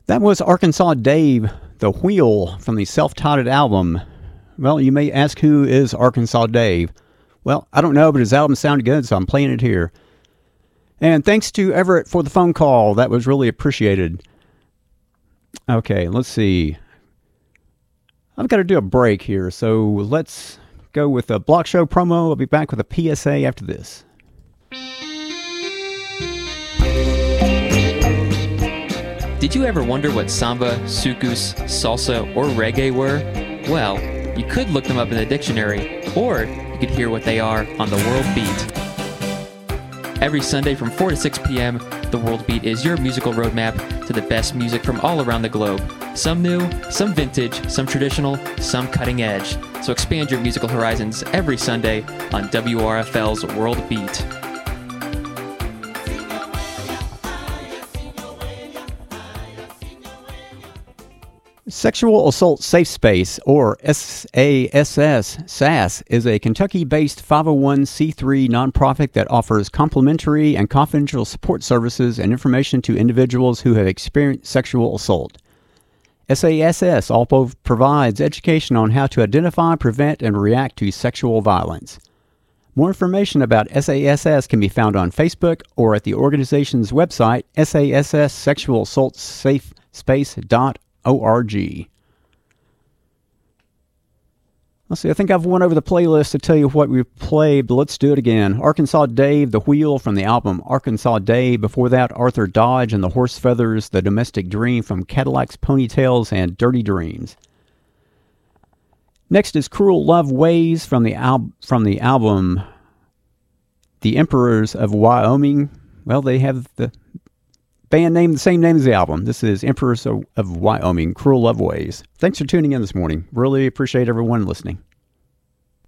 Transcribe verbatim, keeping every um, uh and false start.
That was Arkansas Dave, The Wheel, from the self-titled album. Well, you may ask, who is Arkansas Dave? Well, I don't know, but his album sounded good, so I'm playing it here. And thanks to Everett for the phone call. That was really appreciated. Okay, let's see. I've got to do a break here, so let's go with a Block Show promo. I'll be back with a P S A after this. Did you ever wonder what samba, soukous, salsa, or reggae were? Well, you could look them up in the dictionary, or you could hear what they are on The World Beat. Every Sunday from four to six p.m., The World Beat is your musical roadmap to the best music from all around the globe. Some new, some vintage, some traditional, some cutting edge. So expand your musical horizons every Sunday on W R F L's World Beat. Sexual Assault Safe Space, or S A S S, S A S, is a Kentucky-based five oh one c three nonprofit that offers complimentary and confidential support services and information to individuals who have experienced sexual assault. S A S S also provides education on how to identify, prevent, and react to sexual violence. More information about S A S S can be found on Facebook or at the organization's website, S A S S Sexual Assault Safe Space dot org. Let's see, I think I've went over the playlist to tell you what we played, but let's do it again. Arkansas Dave, The Wheel, from the album Arkansas Dave. Before that, Arthur Dodge and the Horse Feathers, The Domestic Dream, from Cadillacs, Ponytails, and Dirty Dreams. Next is Cruel Love Ways from the, al- from the album The Emperors of Wyoming. Well, they have the band name, the same name as the album. This is Emperors of, of Wyoming, Cruel Love Ways. Thanks for tuning in this morning. Really appreciate everyone listening.